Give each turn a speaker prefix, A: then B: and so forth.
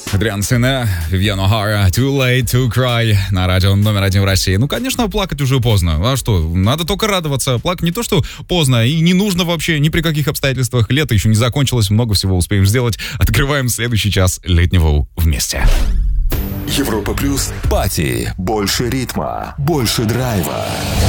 A: Адриан Сене, Вивьен О'Хара, Too Late to Cry на радио номер 1 в России. Ну, конечно, плакать уже поздно. А что, надо только радоваться. Плакать не то, что поздно, и не нужно вообще ни при каких обстоятельствах. Лето еще не закончилось, много всего успеем сделать. Открываем следующий час летнего вместе.
B: Европа плюс. Пати. Больше ритма, больше драйва.